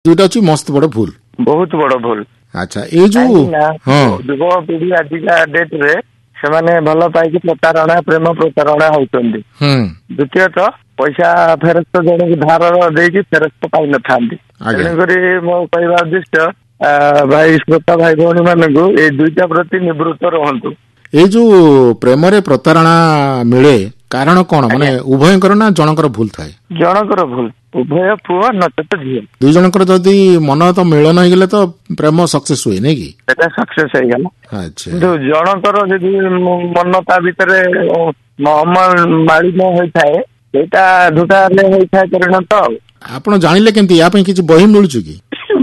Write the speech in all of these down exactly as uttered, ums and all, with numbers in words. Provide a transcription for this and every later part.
ଦୁଇଟା ଅଛି ମସ୍ତ ବଡ ଭୁଲ, ବହୁତ ବଡ ଭୁଲ। ଆଚ୍ଛା ଏ ଯୋଉ ଯୁବପିଢି ଆଜିକା ଡେଟ ରେ ସେମାନେ ଭଲ ପାଇକି ପ୍ରତାରଣା ପ୍ରେମ ପ୍ରତାରଣା ହଉଛନ୍ତି। ଦ୍ୱିତୀୟତଃ ପଇସା ଫେରସ୍ତ ଜଣକୁ ଧାର ଦେଇକି ଫେରସ୍ତ ପାଇନଥାନ୍ତି। ତେଣୁକରି ମୋ କହିବା ଉଦ୍ଦେଶ୍ୟ ଭାଇ ଶ୍ରୋତା ଭାଇ ଭଉଣୀ ମାନଙ୍କୁ ଏଇ ଦୁଇଟା ପ୍ରତି ନିବୃତ୍ତ ରୁହନ୍ତୁ। ଏଇ ଯୋଉ ପ୍ରେମରେ ପ୍ରତାରଣା ମିଳେ କାରଣ କଣ, ମାନେ ଉଭୟଙ୍କର ନା ଜଣଙ୍କର ଭୁଲ ଥାଏ? ଜଣଙ୍କର ଭୁଲ, ଉଭୟ ପୁଅ ନଚେତ ଝିଅ, ଦୁଇ ଜଣଙ୍କର ଯଦି ମନ ତ ମିଳନ ହେଇଗଲେ ତ ପ୍ରେମ ସକ୍ସେସ ହୁଏ ନାଇଁ କି? ସେଟା ସକ୍ସେସ ହେଇଗଲା। କିନ୍ତୁ ଜଣଙ୍କର ଯଦି ମନ ତା ଭିତରେ ମାଳିନ ହୋଇଥାଏ ସେଇଟା ଧୁଟା ହେଲେ ହେଇଥାଏ ପରିଣତ। ଆଉ ଆପଣ ଜାଣିଲେ କେମିତି? ୟା ପାଇଁ କିଛି ବହି ମିଳୁଛି କି?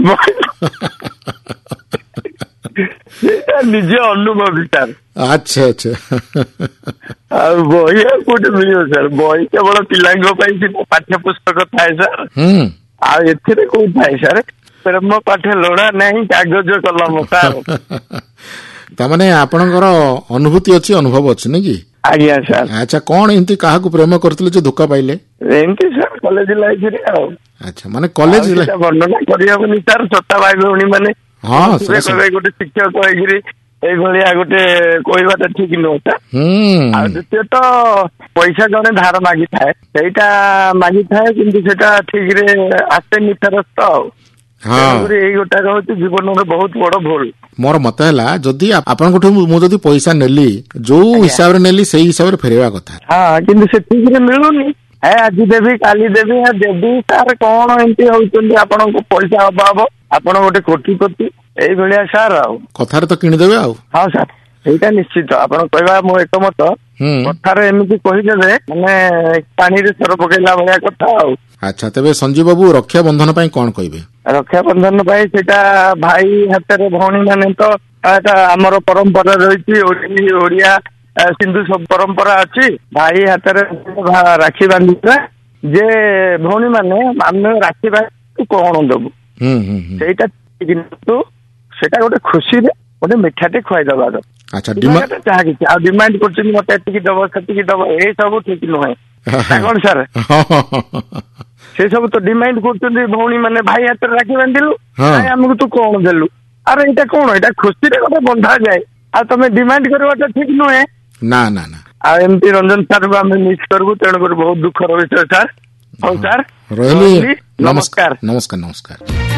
ସେଇଟା ନିଜ ଅନୁଭବ ସାର୍। ଆଚ୍ଛା ଆଚ୍ଛା। ଆଉ ବହି ଆଉ କୋଉଠି ମିଳିବ ସାର୍? ବହି କେବଳ ପିଲାଙ୍କ ପାଇଁ ପାଠ୍ୟ ପୁସ୍ତକ ଥାଏ ସାର୍। ଆଉ ଏଥିରେ କୋଉ ଥାଏ ସାର୍? ପ୍ରେମ ପାଠ ଲୋଡା ନାହିଁ କାଗଜ କଲମ ସାର୍। ତାମାନେ ଆପଣଙ୍କର ଅନୁଭୂତି ଅଛି, ଅନୁଭବ ଅଛି ନାଇଁ କି? ଆଜ୍ଞା ସାର୍। ଆଚ୍ଛା କଣ ଏମିତି କାହାକୁ ପ୍ରେମ କରିଥିଲେ ଯେ ଧୋକା ପାଇଲେ? ଏମିତି ସାର୍ କଲେଜ ଲାଇଫରେ ଆଉ। ଆଚ୍ଛା ମାନେ କଲେଜ ବର୍ଣ୍ଣନା କରିହବନି ସାର୍। ଛୋଟ ଭାଇ ଭଉଣୀ ମାନେ ଗୋଟେ ଶିକ୍ଷକ ହେଇକିରି ଏଇଭଳିଆ ଗୋଟେ କହିବାଟା ଠିକ ନୁହଁ ସାର୍। ଆଉ ଦ୍ୱିତୀୟତଃ ପଇସା ଜଣେ ଧାର ମାଗିଥାଏ, ସେଇଟା ମାଗିଥାଏ କିନ୍ତୁ ସେଟା ଠିକରେ ଆସେନି ଫେରସ୍ତ। ଆଉ ଏଇ ଗୋଟାକ ହଉଛି ଜୀବନର ବହୁତ ବଡ ଭୁଲ। ମୋର ମତ ହେଲା ଯଦି ଆପଣଙ୍କଠୁ ମୁଁ ଯଦି ପଇସା ନେଲି ଯୋଉ ହିସାବରେ ନେଲି ସେଇ ହିସାବରେ ଫେରେଇବା କଥା। ହଁ କିନ୍ତୁ ସେ ଠିକରେ ମିଳୁନି। ହେ ଆଜି ଦେବି କାଲି ଦେବି ଦେବି ସାର୍ କଣ ଏମିତି ହଉଛନ୍ତି? ଆପଣଙ୍କୁ ପଇସା ଅଭାବ, ଆପଣ ଗୋଟେ କୋଟିପତି ଏଇଭଳିଆ ସାର୍। ଆଉ କଥାରେ ତ କିଣିଦେବେ ଆଉ। ହଁ ସାର୍ ସେଇଟା ନିଶ୍ଚିତ ଆପଣ କହିବା ମୁଁ ଏକମତ। କଥାରେ ଏମିତି କହିଦେବେ ମାନେ ପାଣିରେ ସର ପକେଇଲା ଭଳିଆ କଥା ଆଉ। ଆଚ୍ଛା ତେବେ ସଞ୍ଜୀବ ବାବୁ ରକ୍ଷାବନ୍ଧନ ପାଇଁ କଣ କହିବେ? ରକ୍ଷାବନ୍ଧନ ପାଇଁ ସେଇଟା ଭାଇ ହାତରେ ଭଉଣୀ ମାନେ ତ ଆମର ପରମ୍ପରା ରହିଛି, ଓଡିଆ ସିନ୍ଧୁ ପରମ୍ପରା ଅଛି। ଭାଇ ହାତରେ ରାକ୍ଷୀ ବାନ୍ଧିବା ଯେ ଭଉଣୀ ମାନେ ଆମେ ରାକ୍ଷୀ ବାନ୍ଧି କଣ ଦବୁ ସେଇଟା କିନ୍ତୁ ସେଇଟା ଗୋଟେ ଖୁସିରେ ଗୋଟେ ମିଠାଟେ ଖୁଆଇଦବାର। ଯାହା କିଛି ଆଉ ଡିମାଣ୍ଡ କରୁଛନ୍ତି ମତେ ଏତିକି ଦବ ସେତିକି ଦବ, ଏଇ ସବୁ ଠିକ ନୁହେଁ କଣ ସାର୍? ସେ ସବୁ ତ ଡିମାଣ୍ଡ କରୁଛନ୍ତି ଭଉଣୀ ମାନେ, ଭାଇ ହାତରେ ରାକ୍ଷୀ ବାନ୍ଧିଲୁ ଆମକୁ ତୁ କଣ ଦେଲୁ? ଆରେ ଏଇଟା କଣ? ଏଇଟା ଖୁସିରେ ଗୋଟେ ବନ୍ଧା ଯାଏ, ଆଉ ତମେ ଡିମାଣ୍ଡ କରିବାଟା ଠିକ ନୁହେଁ। ନା ନା ନା ଆଉ ଏମିତି ରଞ୍ଜନ ସାର୍ଙ୍କୁ ଆମେ ମିସ୍ କରିବୁ, ତେଣୁକରି ବହୁତ ଦୁଃଖର ବିଷୟ ସାର୍। ହଉ ସାର୍ ରହିଲି, ନମସ୍କାର ନମସ୍କାର ନମସ୍କାର।